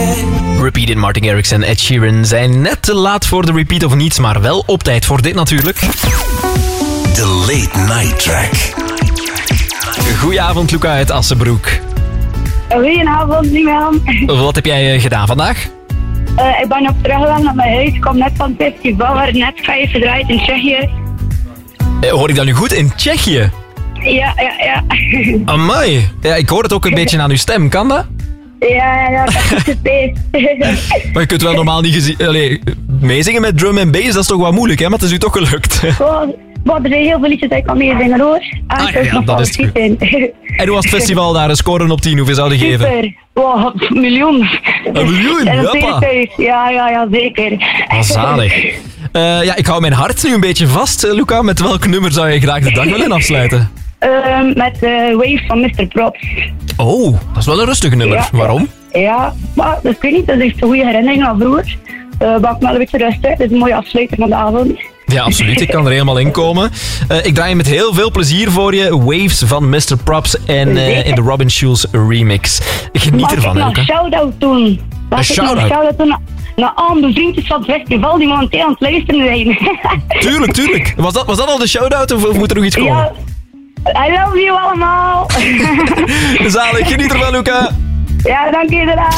Repeated, Martin Garrix en Ed Sheeran zijn net te laat voor de repeat of niets, maar wel op tijd voor dit natuurlijk. De Late Night Track. Goedenavond, Luca uit Assenbroek. Goedenavond, Niemand. Wat heb jij gedaan vandaag? Ik ben op terugweg naar mijn huis. Ik kom net van het festival waar net 5 gedraaid in Tsjechië. Hoor ik dat nu goed? In Tsjechië? Ja. Amai. Ja, ik hoor het ook een beetje aan uw stem. Kan dat? Ja, dat is het. Maar je kunt wel normaal niet meezingen met drum en bass. Dat is toch wel moeilijk, hè? Maar het is u toch gelukt. Er zijn heel veel liedjes dat ik kan meezingen, hoor. Dat is goed. En hoe was het festival daar? Scoren op 10, hoeveel zou je geven? Super. Wow, een miljoen. Een miljoen? En Hoppa. Ja, zeker. Zalig. Ik hou mijn hart nu een beetje vast, Luca. Met welk nummer zou je graag de dag willen afsluiten? Met Wave van Mr. Props. Oh, dat is wel een rustig nummer. Ja. Waarom? Ja, maar dat weet niet. Dat is echt een goede herinnering aan vroeger. Bak me wel een beetje rustig. Het is een mooie afsluiter van de avond. Ja, absoluut. Ik kan er helemaal in komen. Ik draai met heel veel plezier voor je Waves van Mr. Props en in de Robin Schulz remix. Geniet ervan, Luca. Mag ik nog een shout-out doen? Een shout-out? Naar al mijn vriendjes van het festival die momenteel aan het luisteren zijn. Tuurlijk. Was dat al de shout-out of moet er nog iets komen? Ja. I love you allemaal. Zalig. Geniet ervan, Luca. Ja, dank je.